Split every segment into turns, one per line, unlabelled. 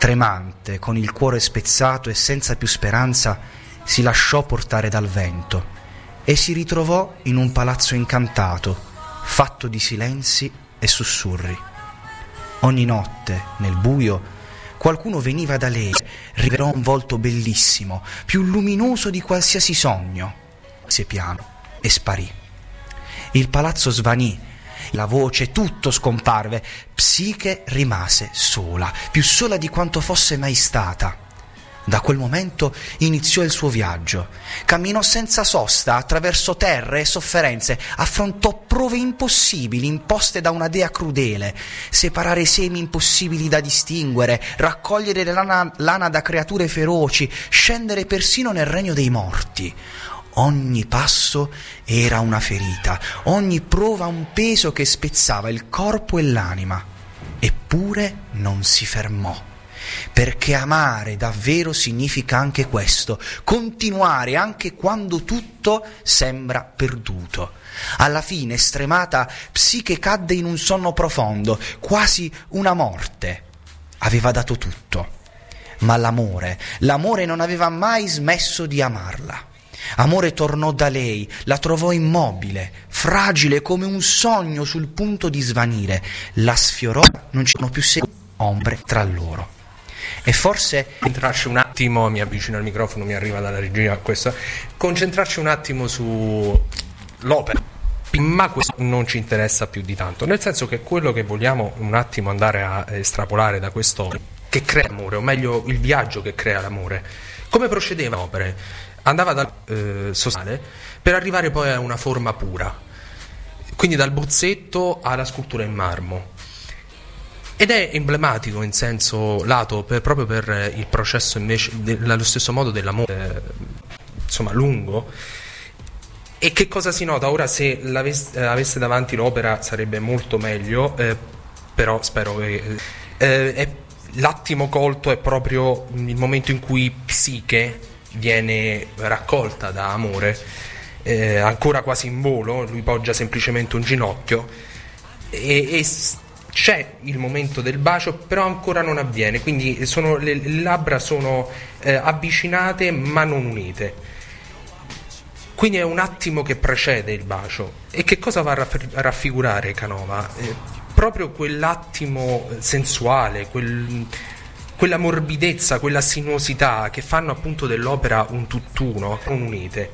Tremante, con il cuore spezzato e senza più speranza, si lasciò portare dal vento e si ritrovò in un palazzo incantato, fatto di silenzi e sussurri. Ogni notte, nel buio, qualcuno veniva da lei, rivelò un volto bellissimo, più luminoso di qualsiasi sogno. Si piano e sparì. Il palazzo svanì, la voce, tutto scomparve. Psiche rimase sola, più sola di quanto fosse mai stata. Da quel momento iniziò il suo viaggio. Camminò senza sosta attraverso terre e sofferenze, affrontò prove impossibili imposte da una dea crudele, separare semi impossibili da distinguere, raccogliere lana da creature feroci, scendere persino nel regno dei morti. Ogni passo era una ferita, ogni prova un peso che spezzava il corpo e l'anima. Eppure non si fermò, perché amare davvero significa anche questo, continuare anche quando tutto sembra perduto. Alla fine, stremata, Psiche cadde in un sonno profondo, quasi una morte. Aveva dato tutto, ma l'amore non aveva mai smesso di amarla. Amore tornò da lei, la trovò immobile, fragile come un sogno sul punto di svanire. La sfiorò, non c'erano più ombre tra loro. E forse
concentrarci un attimo, mi avvicino al microfono, mi arriva dalla regia questo, concentrarci un attimo su l'opera, ma questo non ci interessa più di tanto, nel senso che quello che vogliamo un attimo andare a estrapolare da questo che crea l'amore, o meglio il viaggio che crea l'amore. Come procedeva l'opera? Andava dal sostanziale per arrivare poi a una forma pura, quindi dal bozzetto alla scultura in marmo. Ed è emblematico in senso lato proprio per il processo invece allo stesso modo dell'amore insomma lungo. E che cosa si nota? Ora, se avesse davanti l'opera sarebbe molto meglio, però spero che l'attimo colto è proprio il momento in cui Psiche viene raccolta da Amore, ancora quasi in volo. Lui poggia semplicemente un ginocchio e c'è il momento del bacio, però ancora non avviene, quindi le labbra sono avvicinate ma non unite, quindi è un attimo che precede il bacio. E che cosa va a raffigurare Canova? Proprio quell'attimo sensuale, quella morbidezza, quella sinuosità che fanno appunto dell'opera un tutt'uno, non unite.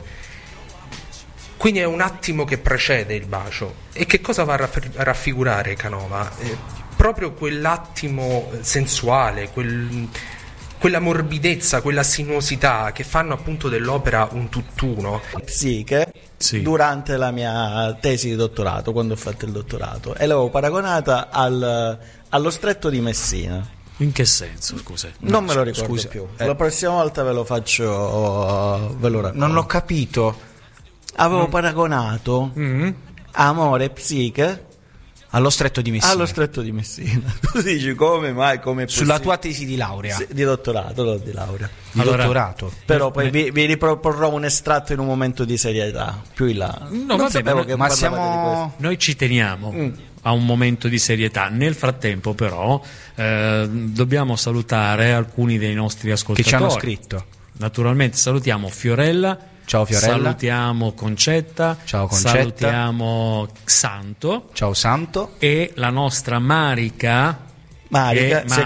Quindi è un attimo che precede il bacio. E che cosa va a raffigurare Canova? Proprio quell'attimo sensuale, quella morbidezza, quella sinuosità che fanno appunto dell'opera un tutt'uno.
Psiche, sì. Durante la mia tesi di dottorato, quando ho fatto il dottorato, e l'avevo paragonata allo stretto di Messina.
In che senso, scusa?
Non me lo ricordo più. La prossima volta ve lo faccio, ve lo racconto.
Non l'ho capito.
Avevo paragonato Amore e Psiche
allo stretto di Messina.
Allo stretto di Messina. Tu dici come mai? Come
sulla tua tesi di laurea?
Sì, di dottorato, non di laurea.
Dottorato.
Però poi vi riproporrò un estratto in un momento di serietà più in là.
No,
non sapevo che
ma siamo...
Noi ci teniamo a un momento di serietà. Nel frattempo però dobbiamo salutare alcuni dei nostri ascoltatori
che ci hanno scritto.
Naturalmente salutiamo Fiorella.
Ciao Fiorella.
Salutiamo Concetta.
Ciao Concetta.
Salutiamo Santo.
Ciao Santo.
E la nostra Marica
che si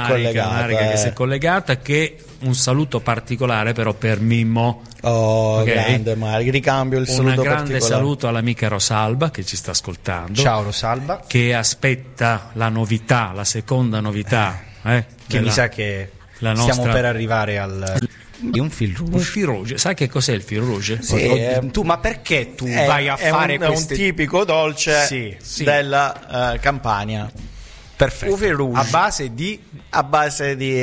è
collegata, che un saluto particolare però per Mimmo.
Oh, okay. Grande Marica, ricambio il saluto particolare.
Un grande saluto all'amica Rosalba che ci sta ascoltando.
Ciao Rosalba.
Che aspetta la novità, la seconda novità.
Che mi sa che stiamo per arrivare al... Un fil rouge.
Sai che cos'è il fil rouge?
Sì, ma perché tu vai a fare
questo? È un tipico dolce della Campania.
Perfetto.
Un fil rouge. A base di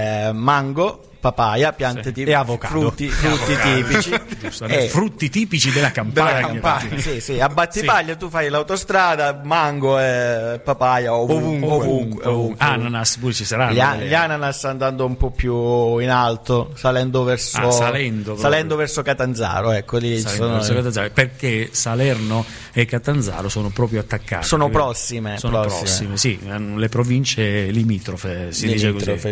mango, papaya, piante tipiche
e avocado.
Frutti tipici.
Frutti tipici della Campania.
Sì, a Battipaglia tu fai l'autostrada, mango e papaya ovunque.
Ananas pure ci saranno.
Gli ananas andando un po' più in alto, salendo verso Catanzaro, ecco lì
verso Catanzaro, perché Salerno e Catanzaro sono proprio attaccati.
Sono prossime,
sì, le province limitrofe, si dice così.